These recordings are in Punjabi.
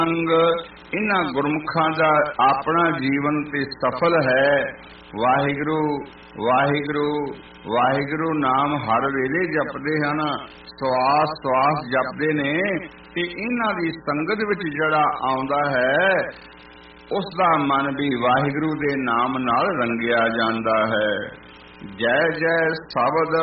ਅੰਗ ਇਨ੍ਹਾਂ ਗੁਰਮੁਖਾਂ ਦਾ ਆਪਣਾ ਜੀਵਨ ਤੇ ਸਫਲ ਹੈ। ਵਾਹਿਗੁਰੂ ਵਾਹਿਗੁਰੂ ਵਾਹਿਗੁਰੂ ਨਾਮ ਹਰ ਵੇਲੇ ਜਪਦੇ ਹਨ, ਸਵਾਸ ਸਵਾਸ ਜਪਦੇ ਨੇ ਤੇ ਇਹਨਾਂ ਦੀ ਸੰਗਤ ਵਿੱਚ ਜਿਹੜਾ ਆਉਂਦਾ ਹੈ ਉਸ ਦਾ ਮਨ ਵੀ ਵਾਹਿਗੁਰੂ ਦੇ ਨਾਮ ਨਾਲ ਰੰਗਿਆ ਜਾਂਦਾ ਹੈ। ਜੈ ਜੈ ਸ਼ਬਦ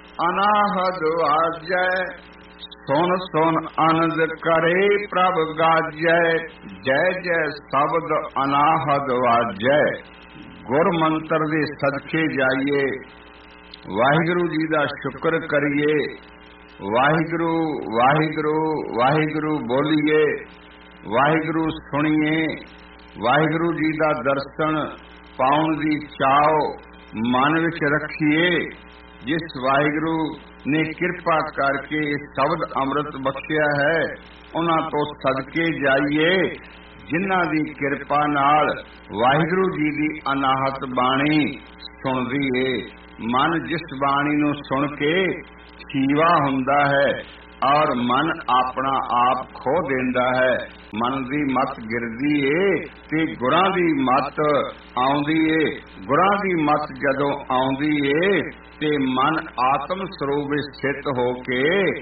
ਅਨਾਹਦ ਵਾਜੈ, ਸੁਨ ਸੁਨ ਆਨੰਦ ਕਰੇ ਪ੍ਰਭ ਗਾਜੈ। ਜੈ ਜੈ ਸ਼ਬਦ ਅਨਾਹਦ ਵਾਜੈ। ਗੁਰ ਮੰਤਰ ਦੇ ਸਦਕੇ ਜਾਈਏ, ਵਾਹਿਗੁਰੂ ਜੀ ਦਾ ਸ਼ੁਕਰ ਕਰੀਏ, ਵਾਹਿਗੁਰੂ ਵਾਹਿਗੁਰੂ ਵਾਹਿਗੁਰੂ ਬੋਲੀਏ, ਵਾਹਿਗੁਰੂ ਸੁਣੀਏ, ਵਾਹਿਗੁਰੂ ਜੀ ਦਾ ਦਰਸ਼ਨ ਪਾਉਣ ਦੀ ਚਾਓ ਮਨ ਵਿੱਚ ਰੱਖੀਏ। ਜਿਸ ਵਾਹਿਗੁਰੂ ਨੇ ਕਿਰਪਾ ਕਰਕੇ ਸ਼ਬਦ ਅੰਮ੍ਰਿਤ ਬਖਸ਼ਿਆ ਹੈ ਉਹਨਾਂ ਤੋਂ ਸਦਕੇ ਜਾਈਏ, ਜਿਨ੍ਹਾਂ ਦੀ ਕਿਰਪਾ ਨਾਲ ਵਾਹਿਗੁਰੂ ਜੀ ਦੀ ਅਨਾਹਤ ਬਾਣੀ ਸੁਣਦੀ ਏ। ਮਨ ਜਿਸ ਬਾਣੀ ਨੂੰ ਸੁਣ ਕੇ ਖੀਵਾ ਹੁੰਦਾ ਹੈ ਔਰ ਮਨ ਆਪਣਾ ਆਪ ਖੋ ਦਿੰਦਾ ਹੈ, ਮਨ ਦੀ ਮੱਤ ਗਿਰਦੀ ਏ ਤੇ ਗੁਰਾਂ ਦੀ ਮੱਤ ਆਉਂਦੀ ਏ। ਗੁਰਾਂ ਦੀ ਮੱਤ ਜਦੋਂ ਆਉਂਦੀ ਏ ਤੇ ਮਨ ਆਤਮ ਸਰੂਪ ਵਿੱਚ ਸਥਿਤ ਹੋ ਕੇ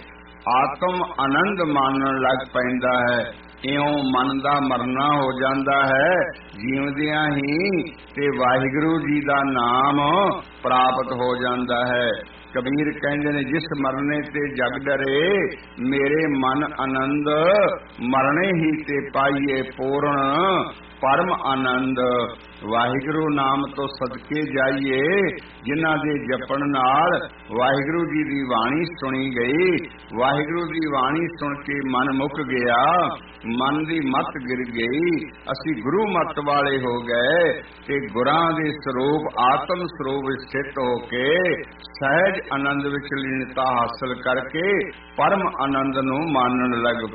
ਆਤਮ ਆਨੰਦ ਮਾਣਨ ਲੱਗ ਪੈਂਦਾ ਹੈ। ਇਉਂ ਮਨ ਦਾ ਮਰਨਾ ਹੋ ਜਾਂਦਾ ਹੈ, ਜੀਵਦਿਆਂ ਹੀ ਤੇ ਵਾਹਿਗੁਰੂ ਜੀ ਦਾ ਨਾਮ ਪ੍ਰਾਪਤ ਹੋ ਜਾਂਦਾ ਹੈ। ਕਬੀਰ ਕਹਿੰਦੇ ਨੇ, ਜਿਸ ਮਰਨੇ ਤੇ ਜਗ ਡਰੇ ਮੇਰੇ ਮਨ ਆਨੰਦ, ਮਰਨੇ ਹੀ ਤੇ ਪਾਈਏ ਪੂਰਨ ਪਰਮ ਆਨੰਦ। ਵਾਹਿਗੁਰੂ ਨਾਮ ਤੋਂ ਸਦਕੇ ਜਾਈਏ, ਜਿਨ੍ਹਾਂ ਦੇ ਜਪਣ ਨਾਲ ਵਾਹਿਗੁਰੂ ਜੀ ਦੀ ਬਾਣੀ ਸੁਣੀ ਗਈ। ਵਾਹਿਗੁਰੂ ਦੀ ਬਾਣੀ ਸੁਣ ਕੇ ਮਨ ਮੁੱਕ ਗਿਆ, ਮਨ ਦੀ ਮੱਤ ਗਿਰ ਗਈ, ਅਸੀਂ ਗੁਰੂ ਮੱਤ ਵਾਲੇ ਹੋ ਗਏ ਤੇ ਗੁਰਾਂ ਦੇ ਸਰੂਪ ਆਤਮ ਸਰੂਪ ਵਿੱਚ ਸਥਿਤ ਹੋ ਕੇ ਸਹਿਜ ਆਨੰਦ ਵਿੱਚ ਲੀਨਤਾ ਹਾਸਲ ਕਰਕੇ ਪਰਮ ਆਨੰਦ ਨੂੰ ਮਾਣਨ ਲੱਗ